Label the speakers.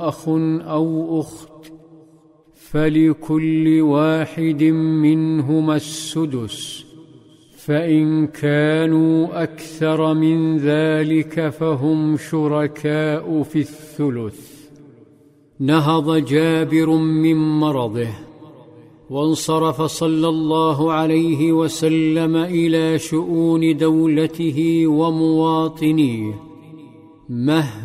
Speaker 1: أخ أو أخت فلكل واحد منهما السدس، فإن كانوا أكثر من ذلك فهم شركاء في الثلث. نهض جابر من مرضه وانصرف صلى الله عليه وسلم إلى شؤون دولته ومواطنيه.